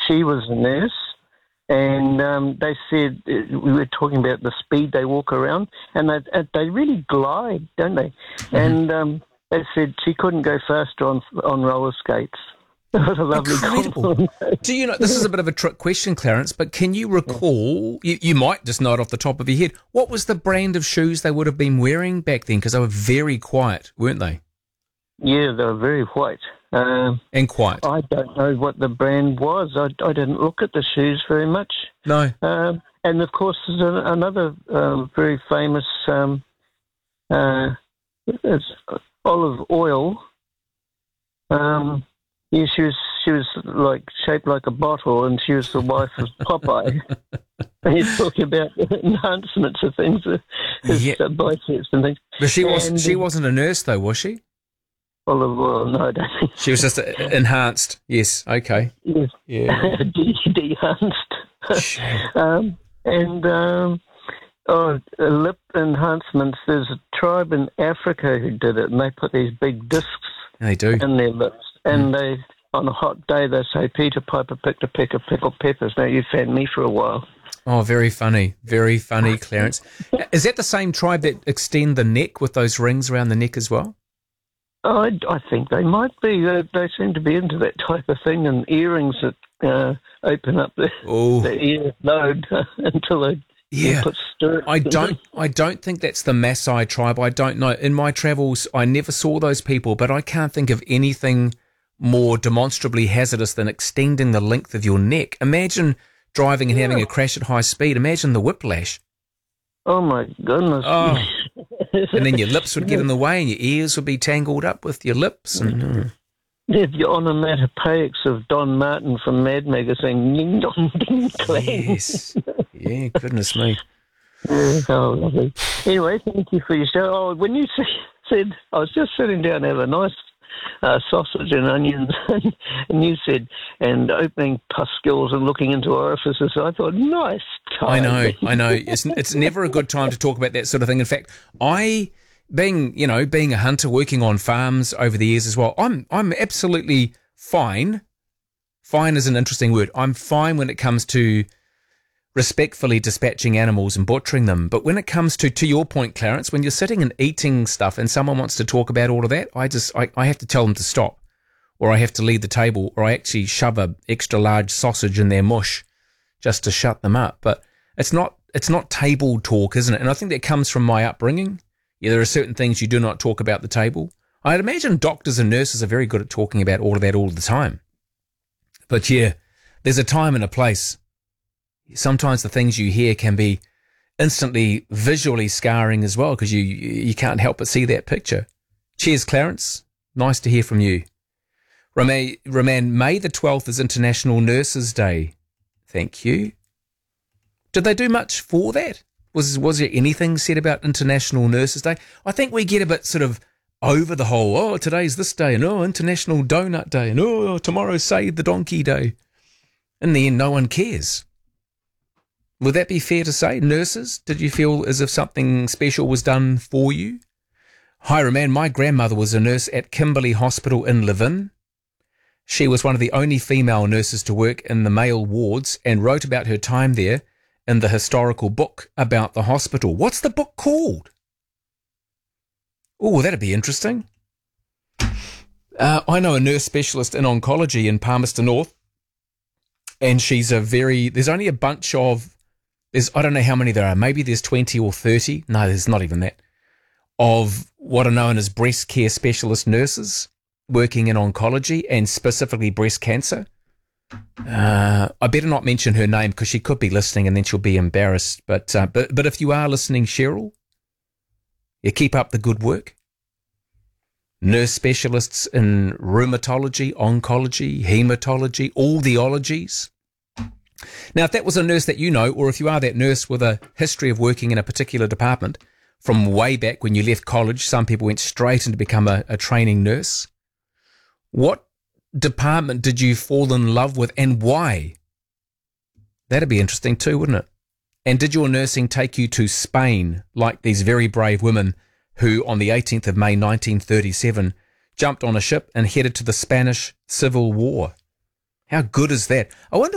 she was a nurse, and they said we were talking about the speed they walk around, and they really glide, don't they? Mm-hmm. And they said she couldn't go faster on roller skates. What a lovely compliment. Do you know, this is a bit of a trick question, Clarence, but can you recall, you might just know it off the top of your head, what was the brand of shoes they would have been wearing back then? Because they were very quiet, weren't they? Yeah, they were very white. And quiet. I don't know what the brand was. I didn't look at the shoes very much. No. And, of course, there's another very famous it's olive oil. Yeah, she was like shaped like a bottle, and she was the wife of Popeye. And he's talking about enhancements of things, his biceps and things. But she wasn't a nurse, though, was she? Olive oil, no, I don't think. She was just enhanced. Yes, okay. Yes. Yeah. De-enhanced. Lip enhancements. There's a tribe in Africa who did it, and they put these big discs they do. in their lips. And they, on a hot day, they say, Peter Piper picked a peck of pickled peppers. Now, you've fanned me for a while. Oh, very funny, Clarence. Is that the same tribe that extend the neck with those rings around the neck as well? I think they might be. They seem to be into that type of thing, and earrings that open up the ear lobe until they put stirrups. I don't think that's the Maasai tribe. I don't know. In my travels, I never saw those people, but I can't think of anything more demonstrably hazardous than extending the length of your neck. Imagine driving and having a crash at high speed. Imagine the whiplash. Oh, my goodness. Oh. And then your lips would get in the way and your ears would be tangled up with your lips. And, If you're onomatopoeics of Don Martin from Mad Magazine, ding dong ding clang. Yes. Yeah, goodness me. Oh, lovely. Anyway, thank you for your show. Oh, when you said, I was just sitting down to have a nice sausage and onions, and you said, and opening pastilles and looking into orifices, I thought, nice time. I know. It's never a good time to talk about that sort of thing. In fact, being a hunter, working on farms over the years as well, I'm absolutely fine. Fine is an interesting word. I'm fine when it comes to respectfully dispatching animals and butchering them. But when it comes to your point, Clarence, when you're sitting and eating stuff and someone wants to talk about all of that, I have to tell them to stop, or I have to leave the table, or I actually shove a extra large sausage in their mush just to shut them up. But it's not table talk, isn't it? And I think that comes from my upbringing. Yeah, there are certain things you do not talk about the table. I'd imagine doctors and nurses are very good at talking about all of that all the time. But yeah, there's a time and a place. Sometimes the things you hear can be instantly visually scarring as well, because you can't help but see that picture. Cheers, Clarence. Nice to hear from you. Roman, May the 12th is International Nurses Day. Thank you. Did they do much for that? Was there anything said about International Nurses Day? I think we get a bit sort of over the whole, today's this day, and International Donut Day, and tomorrow's Save the Donkey Day. In the end, no one cares. Would that be fair to say? Nurses, did you feel as if something special was done for you? Hi, Roman. My grandmother was a nurse at Kimberley Hospital in Levin. She was one of the only female nurses to work in the male wards and wrote about her time there in the historical book about the hospital. What's the book called? Oh, that'd be interesting. I know a nurse specialist in oncology in Palmerston North, and there's only a bunch of, I don't know how many there are, maybe there's 20 or 30, no, there's not even that, of what are known as breast care specialist nurses working in oncology and specifically breast cancer. I better not mention her name because she could be listening and then she'll be embarrassed. But if you are listening, Cheryl, you keep up the good work. Nurse specialists in rheumatology, oncology, hematology, all the ologies. Now, if that was a nurse that you know, or if you are that nurse with a history of working in a particular department from way back when you left college, some people went straight in to become a training nurse. What department did you fall in love with and why? That'd be interesting too, wouldn't it? And did your nursing take you to Spain like these very brave women who on the 18th of May 1937 jumped on a ship and headed to the Spanish Civil War? How good is that? I wonder